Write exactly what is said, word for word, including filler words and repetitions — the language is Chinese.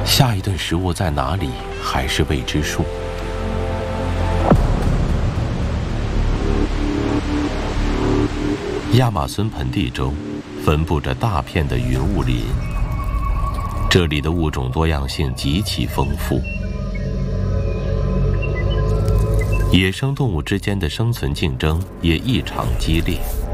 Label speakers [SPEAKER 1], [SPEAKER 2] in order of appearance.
[SPEAKER 1] 下一顿食物在哪里还是未知数。亚马孙盆地中分布着大片的云雾林，这里的物种多样性极其丰富，野生动物之间的生存竞争也异常激烈。